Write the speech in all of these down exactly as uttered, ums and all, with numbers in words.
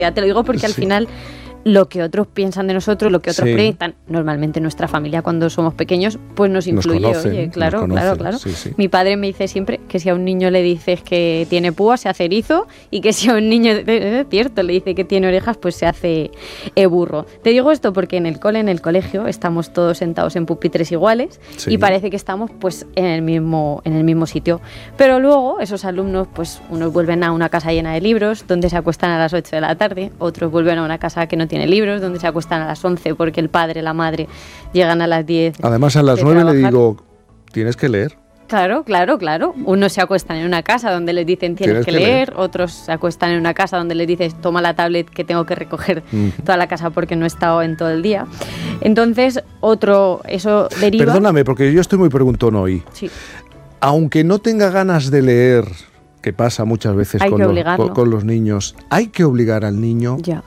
Ya te lo digo porque al Sí. final lo que otros piensan de nosotros, lo que otros Sí. proyectan, normalmente nuestra familia cuando somos pequeños, pues nos influye. conocen, Oye, nos claro, conocen, claro, claro. sí, sí. Mi padre me dice siempre que si a un niño le dices que tiene púas, se hace erizo, y que si a un niño, es cierto, le dice que tiene orejas, pues se hace eh, burro. Te digo esto porque en el cole, en el colegio, estamos todos sentados en pupitres iguales, Sí. y parece que estamos pues en el mismo, en el mismo sitio. Pero luego esos alumnos, pues unos vuelven a una casa llena de libros, donde se acuestan a las ocho de la tarde, otros vuelven a una casa que no tiene libros, donde se acuestan a las once porque el padre, la madre llegan a las diez. Además, a las de nueve le trabajar. digo, tienes que leer. Claro, claro, claro. Unos se acuestan en una casa donde les dicen tienes, Tienes que, que leer, leer. otros se acuestan en una casa donde les dices toma la tablet que tengo que recoger Ujú. toda la casa porque no he estado en todo el día. Entonces, otro, eso deriva... Perdóname, porque yo estoy muy preguntón hoy. Sí. Aunque no tenga ganas de leer, que pasa muchas veces Hay con que los, obligarlo. con- con los niños, hay que obligar al niño. Ya.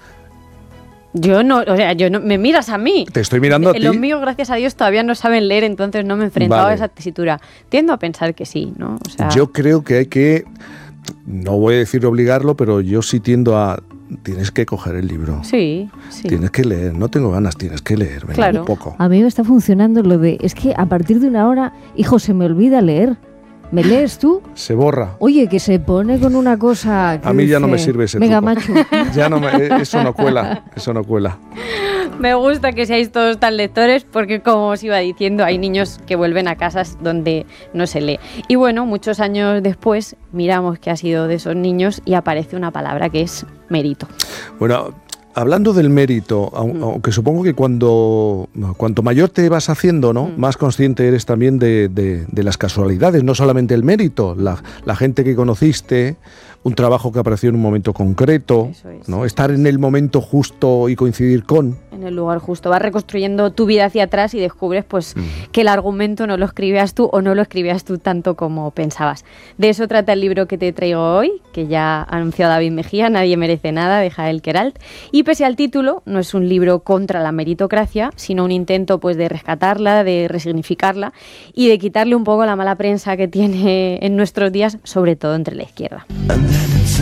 Yo no, o sea, yo no, me miras a mí. Te estoy mirando a Eh, Los ti. míos, gracias a Dios, todavía no saben leer, entonces no me he enfrentado Vale. a esa tesitura. Tiendo a pensar que sí, ¿no? O sea, Yo creo que hay que, no voy a decir obligarlo, pero yo sí tiendo a, tienes que coger el libro. sí, sí. Tienes que leer, no tengo ganas, tienes que leer, venga, Claro. un poco. A mí me está funcionando lo de, es que a partir de una hora, hijo, se me olvida leer. ¿Me lees tú? Se borra. Oye, que se pone con una cosa que A mí ya no me dice, sirve ese Venga, truco. macho. Ya no me, eso no cuela, eso no cuela. Me gusta que seáis todos tan lectores porque, como os iba diciendo, hay niños que vuelven a casas donde no se lee. Y bueno, muchos años después miramos qué ha sido de esos niños y aparece una palabra que es mérito. Bueno, hablando del mérito, au- aunque supongo que cuando cuanto mayor te vas haciendo, ¿no? Mm. Más consciente eres también de, de- de las casualidades, no solamente el mérito, la, la gente que conociste, un trabajo que apareció en un momento concreto, Eso es. ¿no? Estar en el momento justo y coincidir con. En el lugar justo. Vas reconstruyendo tu vida hacia atrás y descubres pues Mm. que el argumento no lo escribías tú o no lo escribías tú tanto como pensabas. De eso trata el libro que te traigo hoy, que ya ha anunciado David Mejía, Nadie merece nada, de Jael Queralt. Y pese al título, no es un libro contra la meritocracia, sino un intento pues de rescatarla, de resignificarla y de quitarle un poco la mala prensa que tiene en nuestros días, sobre todo entre la izquierda. And then it's